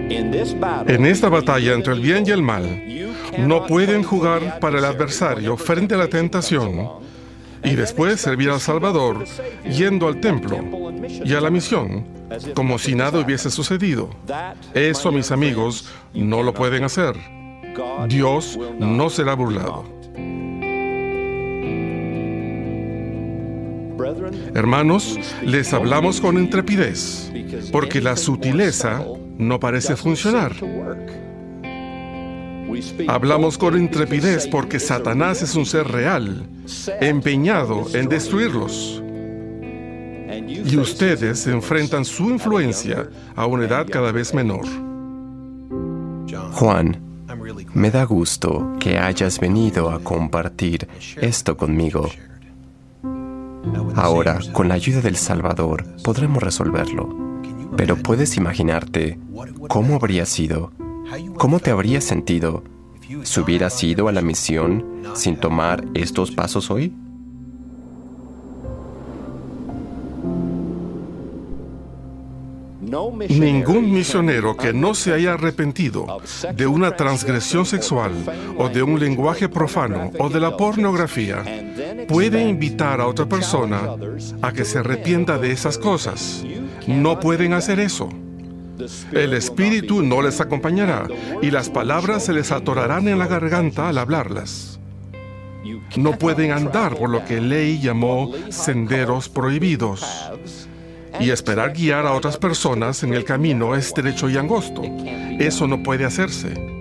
En esta batalla entre el bien y el mal, no pueden jugar para el adversario frente a la tentación y después servir al Salvador yendo al templo y a la misión como si nada hubiese sucedido. Eso, mis amigos, no lo pueden hacer. Dios no será burlado. Hermanos, les hablamos con intrepidez, porque la sutileza no parece funcionar. Hablamos con intrepidez porque Satanás es un ser real, empeñado en destruirlos. Y ustedes enfrentan su influencia a una edad cada vez menor. Juan, me da gusto que hayas venido a compartir esto conmigo. Ahora, con la ayuda del Salvador, podremos resolverlo. Pero ¿puedes imaginarte cómo habría sido? ¿Cómo te habrías sentido si hubieras ido a la misión sin tomar estos pasos hoy? Ningún misionero que no se haya arrepentido de una transgresión sexual o de un lenguaje profano o de la pornografía puede invitar a otra persona a que se arrepienta de esas cosas. No pueden hacer eso. El Espíritu no les acompañará y las palabras se les atorarán en la garganta al hablarlas. No pueden andar por lo que Ley llamó senderos prohibidos y esperar guiar a otras personas en el camino estrecho y angosto. Eso no puede hacerse.